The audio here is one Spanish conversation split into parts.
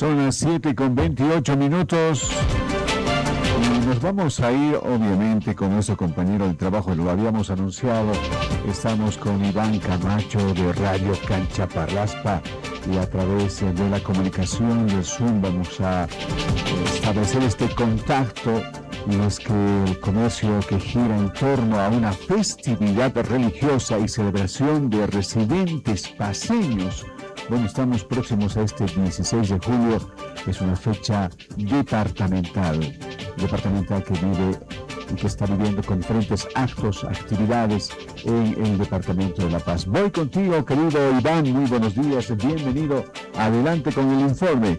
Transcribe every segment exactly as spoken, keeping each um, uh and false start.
Son las siete con veintiocho minutos. Y nos vamos a ir, obviamente, con nuestro compañero de trabajo, lo habíamos anunciado. Estamos con Iván Camacho de Radio Cancha Parlaspa y a través de la comunicación de Zoom vamos a establecer este contacto. Y es que el comercio que gira en torno a una festividad religiosa y celebración de residentes paceños. Bueno, estamos próximos a este dieciséis de julio, es una fecha departamental, departamental que vive y que está viviendo con diferentes actos, actividades en el departamento de La Paz. Voy contigo, querido Iván, muy buenos días, bienvenido, adelante con el informe.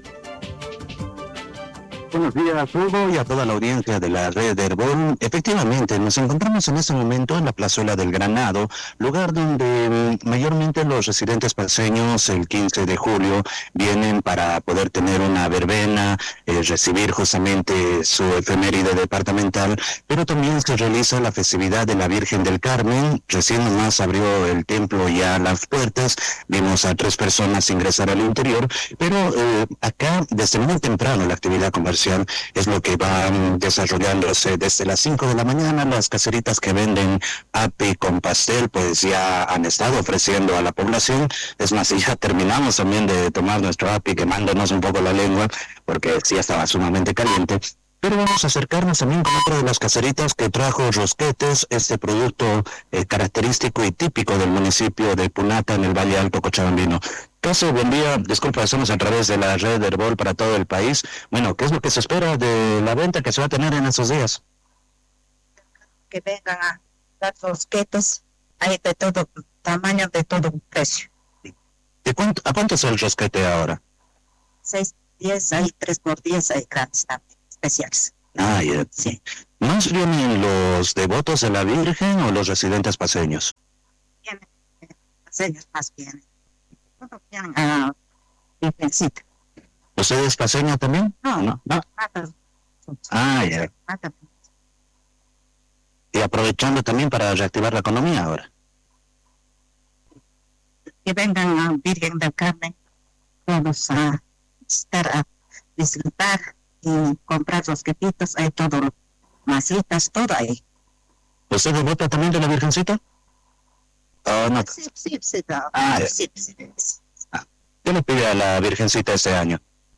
Buenos días a todos y a toda la audiencia de la red de Herbol. Efectivamente, nos encontramos en este momento en la plazuela del Granado, lugar donde mayormente los residentes paceños el quince de julio vienen para poder tener una verbena, eh, recibir justamente su efeméride departamental, pero también se realiza la festividad de la Virgen del Carmen. Recién nomás abrió el templo ya las puertas, vimos a tres personas ingresar al interior, pero eh, acá desde muy temprano la actividad comercial es lo que va um, desarrollándose desde las cinco de la mañana. Las caseritas que venden api con pastel pues ya han estado ofreciendo a la población. Es más, ya terminamos también de tomar nuestro api quemándonos un poco la lengua porque sí estaba sumamente caliente. Pero vamos a acercarnos también con otra de las caseritas que trajo rosquetes, este producto eh, característico y típico del municipio de Punata en el Valle Alto Cochabambino. Caso, buen día, disculpa, estamos a través de la red de Herbol para todo el país. Bueno, ¿qué es lo que se espera de la venta que se va a tener en estos días? Que vengan a dar rosquetes, hay de todo tamaño, de todo precio. ¿De cuánto, ¿A cuánto es el rosquete ahora? seis, diez, hay tres por diez, hay grandes también, especiales. Ah, ya. Sí. ¿Más vienen los devotos de la Virgen o los residentes paceños? Vienen, paceños más bien. Todos vienen a Virgencita. ¿Usted es paceño también? No, no. no. Mata. Ah, ya. Mata. Y aprovechando también para reactivar la economía ahora. Que vengan a Virgen del Carmen, vamos a estar a disfrutar y comprar rosquetitos, hay todo, masitas, todo ahí. ¿Usted devota también de la Virgencita? Oh, no. Sí, sí, sí, no. Ah, sí, sí, sí. Ah, ¿qué le pide a la Virgencita este año?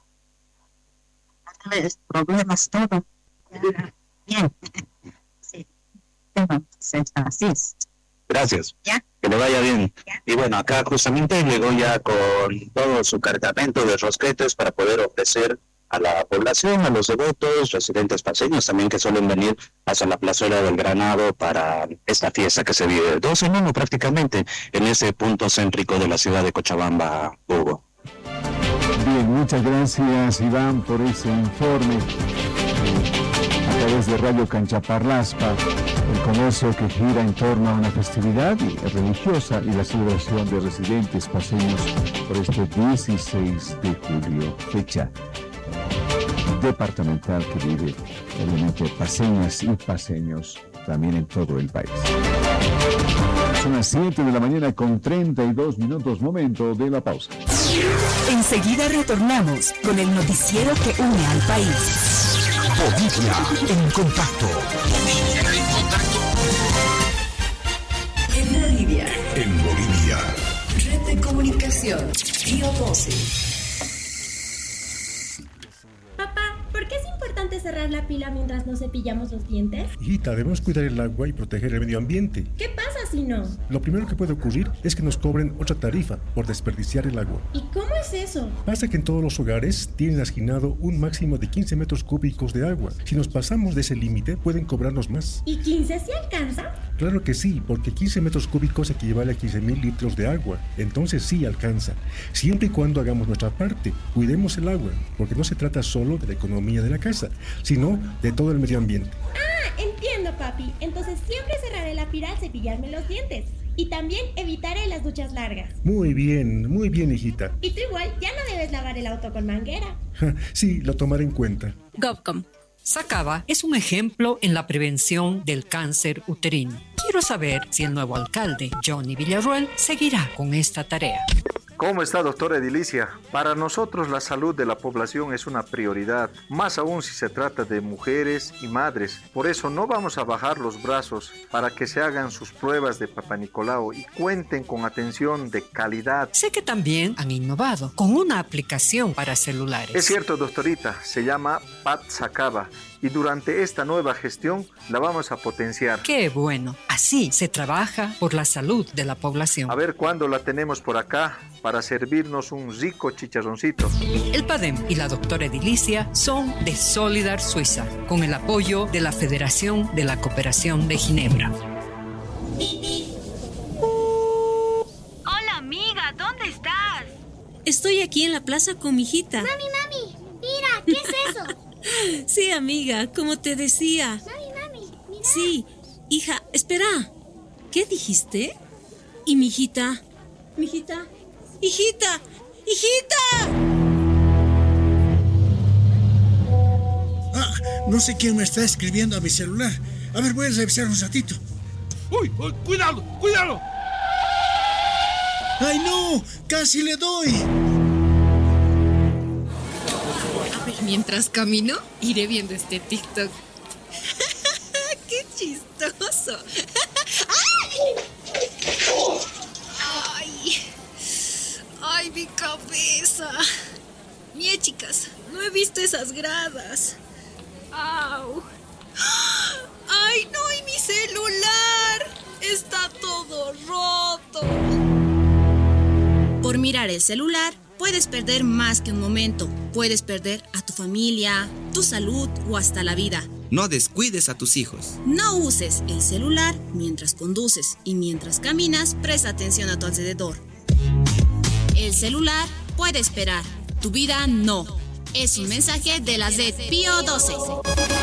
Los problemas, todo. Bien. Sí. Entonces, así es. Gracias. ¿Ya? Que le vaya bien. ¿Ya? Y bueno, acá justamente llegó ya con todo su cargamento de rosquetes para poder ofrecer a la población, a los devotos, residentes paceños también que suelen venir hacia la plazuela del Granado para esta fiesta que se vive dos en uno prácticamente en ese punto céntrico de la ciudad de Cochabamba, Hugo. Bien, muchas gracias Iván por ese informe. A través de Radio Cancha Parlaspa, el comercio que gira en torno a una festividad religiosa y la celebración de residentes paceños por este dieciséis de julio, fecha departamental que vive obviamente paceñas y paceños también en todo el país. Son las siete de la mañana con treinta y dos minutos, momento de la pausa. Enseguida retornamos con el noticiero que une al país. Bolivia en contacto. Bolivia en contacto. En Bolivia. En Bolivia. Red de comunicación. Río doce. Papá, ¿por qué es importante cerrar la pila mientras nos cepillamos los dientes? Hijita, debemos cuidar el agua y proteger el medio ambiente. ¿Qué pasa si no? Lo primero que puede ocurrir es que nos cobren otra tarifa por desperdiciar el agua. ¿Y cómo es eso? Pasa que en todos los hogares tienen asignado un máximo de quince metros cúbicos de agua. Si nos pasamos de ese límite, pueden cobrarnos más. ¿Y quince si alcanza? Claro que sí, porque quince metros cúbicos equivale a quince mil litros de agua. Entonces sí alcanza. Siempre y cuando hagamos nuestra parte, cuidemos el agua, porque no se trata solo de la economía de la casa, sino de todo el medio ambiente. Ah, entiendo, papi. Entonces siempre cerraré la pila al cepillarme los dientes. Y también evitaré las duchas largas. Muy bien, muy bien, hijita. Y tú igual ya no debes lavar el auto con manguera. Sí, lo tomaré en cuenta. GovCom. Sacaba es un ejemplo en la prevención del cáncer uterino. Quiero saber si el nuevo alcalde, Johnny Villarroel, seguirá con esta tarea. ¿Cómo está, doctora Edilicia? Para nosotros la salud de la población es una prioridad, más aún si se trata de mujeres y madres. Por eso no vamos a bajar los brazos para que se hagan sus pruebas de Papá Nicolau y cuenten con atención de calidad. Sé que también han innovado con una aplicación para celulares. Es cierto, doctorita, se llama Pat Sacaba. Y durante esta nueva gestión la vamos a potenciar. ¡Qué bueno! Así se trabaja por la salud de la población. A ver cuándo la tenemos por acá para servirnos un rico chicharroncito. El PADEM y la doctora Edilicia son de Solidar Suiza, con el apoyo de la Federación de la Cooperación de Ginebra. Hola, amiga, ¿dónde estás? Estoy aquí en la plaza con mi hijita. Mami, mami, mira, ¿qué es eso? Sí, amiga, como te decía. Mami, mami, mira. Sí, hija, espera. ¿Qué dijiste? ¿Y mi hijita? ¿Mi hijita? ¡Hijita! ¡Hijita! Ah, no sé quién me está escribiendo a mi celular. A ver, voy a revisar un ratito. ¡Uy! uy ¡Cuidado! ¡Cuidado! ¡Ay, no! ¡Casi le doy! Mientras camino, iré viendo este TikTok. ¡Qué chistoso! ¡Ay! ¡Ay, mi cabeza! Mie, chicas, no he visto esas gradas. ¡Au! ¡Ay, no! ¡Y mi celular! ¡Está todo roto! Por mirar el celular, puedes perder más que un momento. Puedes perder a tu familia, tu salud o hasta la vida. No descuides a tus hijos. No uses el celular mientras conduces y mientras caminas, presta atención a tu alrededor. El celular puede esperar, tu vida no. Es un mensaje de la Z Pío doce.